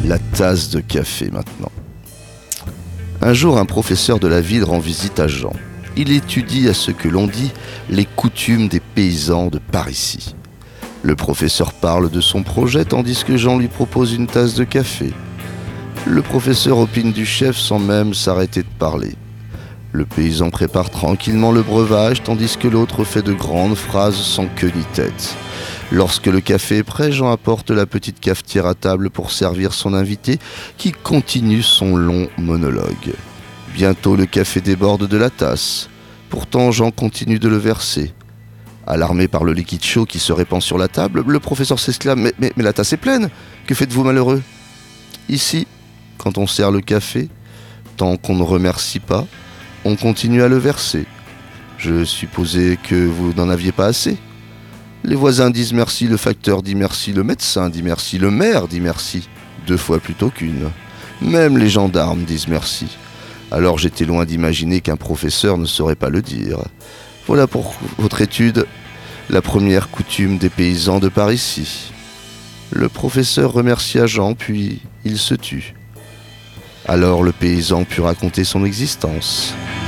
La tasse de café maintenant. Un jour, un professeur de la ville rend visite à Jean. Il étudie à ce que l'on dit les coutumes des paysans de Parisis. Le professeur parle de son projet tandis que Jean lui propose une tasse de café. Le professeur opine du chef sans même s'arrêter de parler. Le paysan prépare tranquillement le breuvage tandis que l'autre fait de grandes phrases sans queue ni tête. Lorsque le café est prêt, Jean apporte la petite cafetière à table pour servir son invité qui continue son long monologue. Bientôt le café déborde de la tasse. Pourtant Jean continue de le verser. Alarmé par le liquide chaud qui se répand sur la table, le professeur s'exclame mais la tasse est pleine, que faites-vous malheureux ?» Ici, quand on sert le café, tant qu'on ne remercie pas, on continue à le verser. Je supposais que vous n'en aviez pas assez. Les voisins disent merci, le facteur dit merci, le médecin dit merci, le maire dit merci, 2 fois plutôt qu'une. Même les gendarmes disent merci. Alors j'étais loin d'imaginer qu'un professeur ne saurait pas le dire. Voilà pour votre étude, la première coutume des paysans de Parisis. Le professeur remercia Jean, puis il se tut. Alors le paysan put raconter son existence.